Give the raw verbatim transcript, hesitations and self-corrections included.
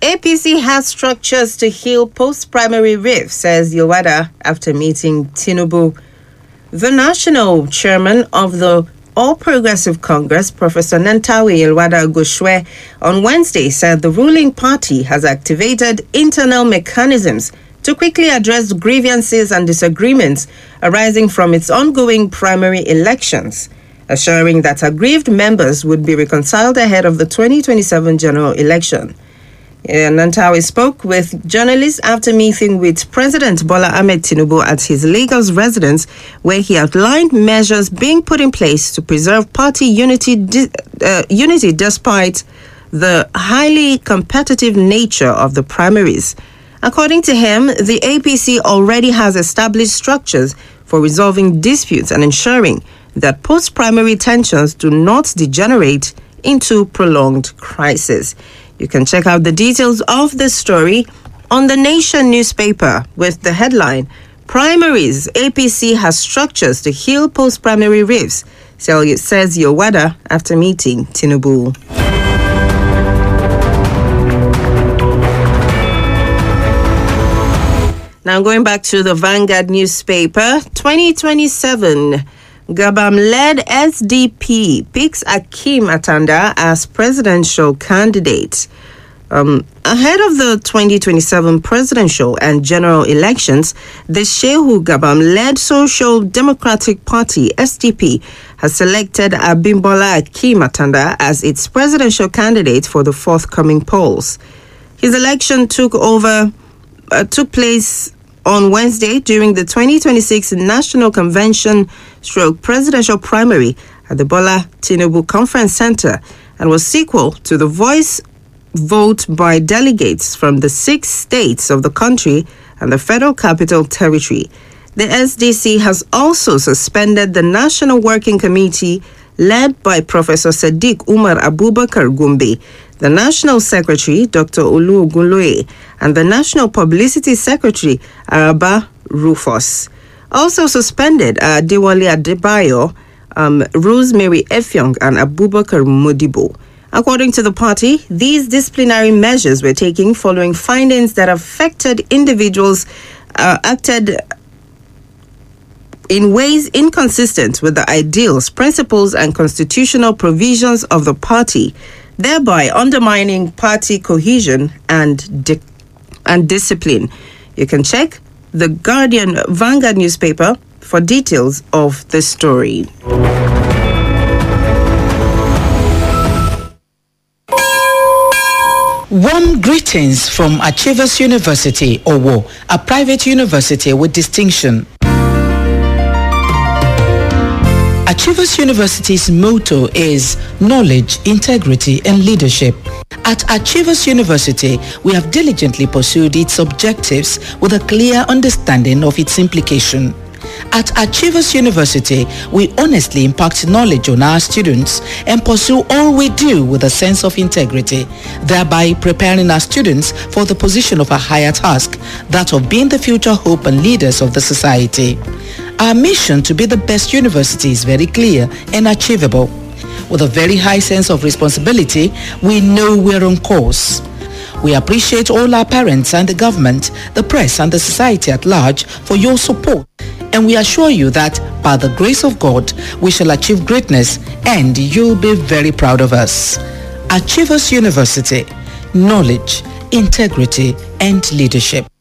A P C has structures to heal post-primary rift, says Yelwada after meeting Tinubu. The national chairman of the All Progressive Congress, Professor Nantawe Yelwada Goshwe, on Wednesday said the ruling party has activated internal mechanisms to quickly address grievances and disagreements arising from its ongoing primary elections, assuring that aggrieved members would be reconciled ahead of the twenty twenty-seven general election. Yeah, Nantawe spoke with journalists after meeting with President Bola Ahmed Tinubu at his Lagos residence, where he outlined measures being put in place to preserve party unity, di- uh, unity despite the highly competitive nature of the primaries. According to him, the A P C already has established structures for resolving disputes and ensuring that post-primary tensions do not degenerate into prolonged crisis. You can check out the details of this story on the Nation newspaper with the headline, Primaries, A P C has structures to heal post-primary rifts, says Yelwada after meeting Tinubu. Now going back to the Vanguard newspaper, twenty twenty-seven, Gabam-led S D P picks Akeem Atanda as presidential candidate. Um, ahead of the twenty twenty-seven presidential and general elections, the Shehu Gabam-led Social Democratic Party, S D P, has selected Abimbola Akeem Atanda as its presidential candidate for the forthcoming polls. His election took over, uh, took place on Wednesday during the twenty twenty-six National Convention stroke presidential primary at the Bola Tinubu Conference Center and was sequel to the voice vote by delegates from the six states of the country and the Federal Capital Territory. The S D C has also suspended the National Working Committee led by Professor Sadiq Umar Abubakar Gumbi, the National Secretary, Doctor Olu Ogunloye, and the National Publicity Secretary, Araba Rufus. Also suspended are Dewale Adebayo, um, Rosemary Effiong, and Abubakar Modibo. According to the party, these disciplinary measures were taken following findings that affected individuals uh, acted in ways inconsistent with the ideals, principles, and constitutional provisions of the party, thereby undermining party cohesion and di- and discipline. You can check the Guardian Vanguard newspaper for details of the story. Warm greetings from Achievers University, Owo, a private university with distinction. Achievers University's motto is knowledge, integrity, and leadership. At Achievers University, we have diligently pursued its objectives with a clear understanding of its implication. At Achievers University, we honestly impact knowledge on our students and pursue all we do with a sense of integrity, thereby preparing our students for the position of a higher task, that of being the future hope and leaders of the society. Our mission to be the best university is very clear and achievable. With a very high sense of responsibility, we know we're on course. We appreciate all our parents and the government, the press and the society at large for your support. And we assure you that, by the grace of God, we shall achieve greatness and you'll be very proud of us. Achievers University, knowledge, integrity, and leadership.